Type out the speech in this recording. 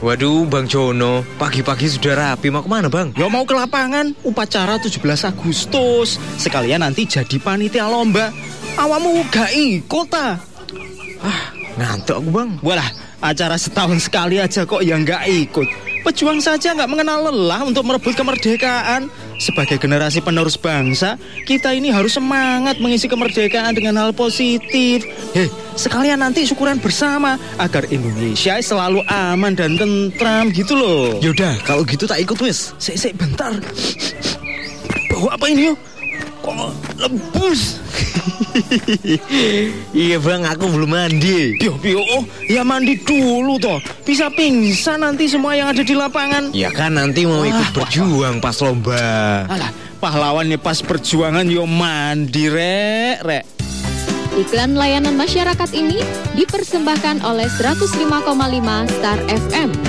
Waduh, Bang Jono, pagi-pagi sudah rapi, mau kemana Bang? Ya mau ke lapangan, upacara 17 Agustus. Sekalian nanti jadi panitia lomba. Awamu gak ikut ta? Ngantuk aku Bang. Walah, acara setahun sekali aja kok yang gak ikut. Pejuang saja gak mengenal lelah untuk merebut kemerdekaan. Sebagai generasi penerus bangsa, kita ini harus semangat mengisi kemerdekaan dengan hal positif. Sekalian nanti syukuran bersama agar Indonesia selalu aman dan tentram gitu loh. Yaudah, kalau gitu tak ikut wis. Sik bentar. Bawa apa ini yuk? Kok lebus? Iya Bang, aku belum mandi. Oh, ya mandi dulu toh. Bisa pingsan nanti semua yang ada di lapangan. Ya kan nanti mau ikut berjuang pas lomba. Alah, pahlawannya pas perjuangan yo mandi rek. Iklan layanan masyarakat ini dipersembahkan oleh 105,5 Star FM.